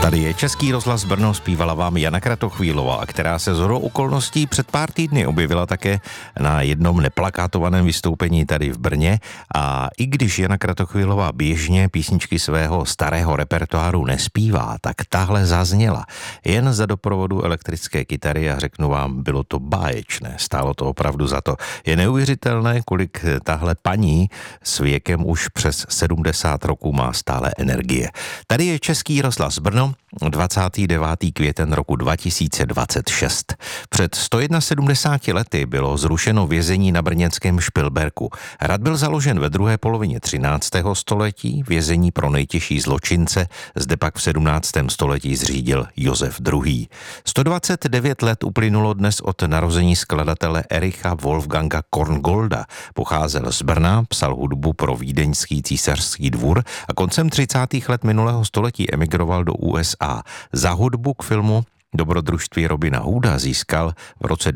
Tady je Český rozhlas Brno, zpívala vám Jana Kratochvílová, která se shodou okolností před pár týdny objevila také na jednom neplakátovaném vystoupení tady v Brně. A i když Jana Kratochvílová běžně písničky svého starého repertoáru nespívá, tak tahle zazněla. Jen za doprovodu elektrické kytary a řeknu vám, bylo to báječné, stálo to opravdu za to. Je neuvěřitelné, kolik tahle paní s věkem už přes 70 roků má stále energie. Tady je Český rozhlas Brno, 29. květen roku 2026. Před 171 lety bylo zrušeno vězení na brněnském Špilberku. Hrad byl založen ve druhé polovině 13. století, vězení pro nejtěžší zločince zde pak v 17. století zřídil Josef II. 129 let uplynulo dnes od narození skladatele Ericha Wolfganga Korngolda. Pocházel z Brna, psal hudbu pro vídeňský císařský dvůr a koncem 30. let minulého století emigroval do USA. Za hudbu k filmu Dobrodružství Robina Hooda získal v roce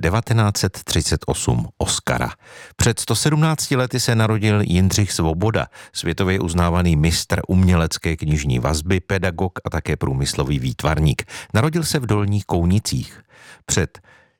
1938 Oscara. Před 117 lety se narodil Jindřich Svoboda, světově uznávaný mistr umělecké knižní vazby, pedagog a také průmyslový výtvarník. Narodil se v Dolních Kounicích. Před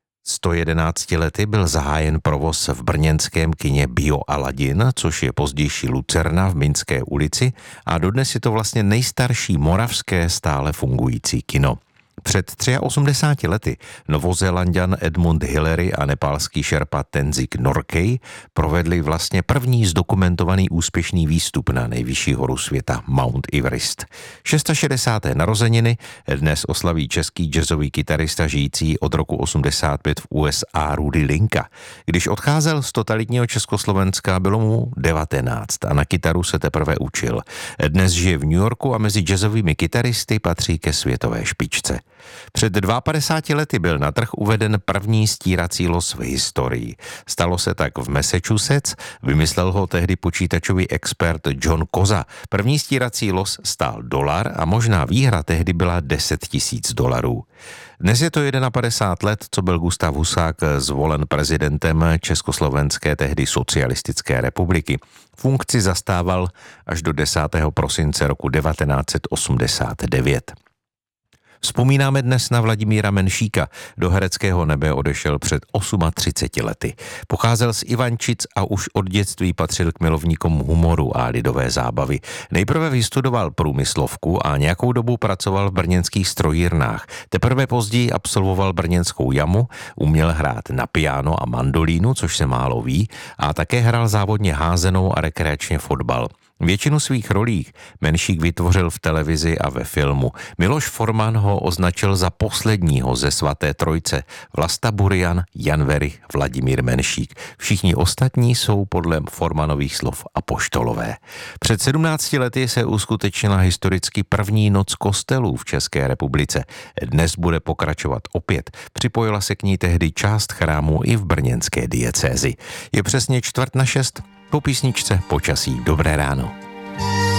111 lety byl zahájen provoz v brněnském kině Bio Aladin, což je pozdější Lucerna v Minské ulici, a dodnes je to vlastně nejstarší moravské stále fungující kino. Před 83 lety Novozélanďan Edmund Hillary a nepálský šerpa Tenzing Norgay provedli vlastně první zdokumentovaný úspěšný výstup na nejvyšší horu světa Mount Everest. 660. narozeniny dnes oslaví český jazzový kytarista žijící od roku 85 v USA Rudy Linka. Když odcházel z totalitního Československa, bylo mu 19 a na kytaru se teprve učil. Dnes žije v New Yorku a mezi jazzovými kytaristy patří ke světové špičce. Před 52 lety byl na trh uveden první stírací los v historii. Stalo se tak v Massachusetts, vymyslel ho tehdy počítačový expert John Koza. První stírací los stál $1 a možná výhra tehdy byla $10 000. Dnes je to 51 let, co byl Gustav Husák zvolen prezidentem Československé tehdy socialistické republiky. Funkci zastával až do 10. prosince roku 1989. Vzpomínáme dnes na Vladimíra Menšíka. Do hereckého nebe odešel před 38 lety. Pocházel z Ivančic a už od dětství patřil k milovníkům humoru a lidové zábavy. Nejprve vystudoval průmyslovku a nějakou dobu pracoval v brněnských strojírnách. Teprve později absolvoval brněnskou jamu, uměl hrát na piano a mandolínu, což se málo ví, a také hrál závodně házenou a rekreačně fotbal. Většinu svých rolí Menšík vytvořil v televizi a ve filmu. Miloš Forman ho označil za posledního ze svaté trojce. Vlasta Burian, Jan Werich, Vladimír Menšík. Všichni ostatní jsou podle Formanových slov apoštolové. Před 17 lety se uskutečnila historicky první noc kostelů v České republice. Dnes bude pokračovat opět. Připojila se k ní tehdy část chrámu i v brněnské diecézi. Je přesně 5:45. Po písničce počasí. Dobré ráno.